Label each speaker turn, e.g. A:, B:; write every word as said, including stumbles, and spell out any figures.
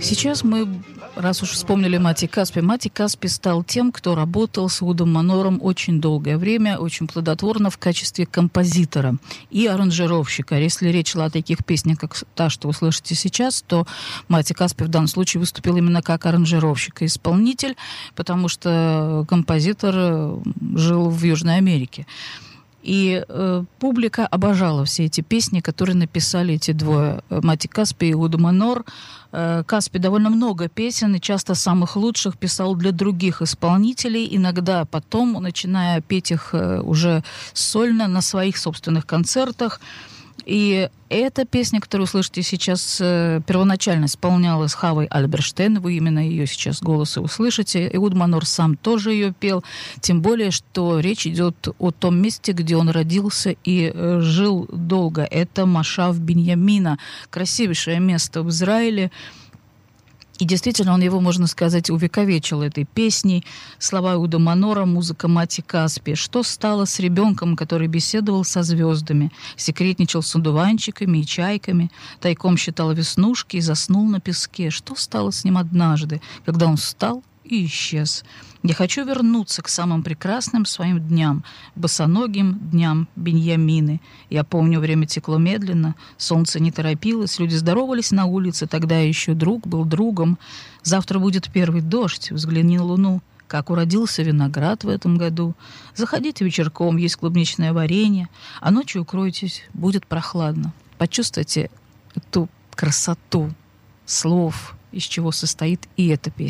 A: Сейчас мы, раз уж вспомнили Мати Каспи, Мати Каспи стал тем, кто работал с Ehudом Манором очень долгое время, очень плодотворно в качестве композитора и аранжировщика. Если речь шла о таких песнях, как та, что вы слышите сейчас, то Мати Каспи в данном случае выступил именно как аранжировщик и исполнитель, потому что композитор жил в Южной Америке. И э, публика обожала все эти песни, которые написали эти двое, Мати Каспи и Ehud Манор. Э, Каспи довольно много песен, и часто самых лучших писал для других исполнителей, иногда потом, начиная петь их э, уже сольно на своих собственных концертах. И эта песня, которую вы слышите сейчас, первоначально исполнялась Хавой Альберштейн. Вы именно ее сейчас голос и услышите. Ehud Манор сам тоже ее пел. Тем более, что речь идет о том месте, где он родился и жил долго. Это Машав Биньямина. Красивейшее место в Израиле. И действительно, он его, можно сказать, увековечил этой песней. Слова Ehуда Манора, музыка Мати Каспи. Что стало с ребенком, который беседовал со звездами, секретничал с одуванчиками и чайками, тайком считал веснушки и заснул на песке? Что стало с ним однажды, когда он встал и исчез? Я хочу вернуться к самым прекрасным своим дням, босоногим дням Биньямины. Я помню, время текло медленно, солнце не торопилось, люди здоровались на улице, тогда еще друг был другом. Завтра будет первый дождь, взгляни на луну, как уродился виноград в этом году. Заходите вечерком, есть клубничное варенье, а ночью укройтесь, будет прохладно. Почувствуйте эту красоту слов, из чего состоит и эта песня.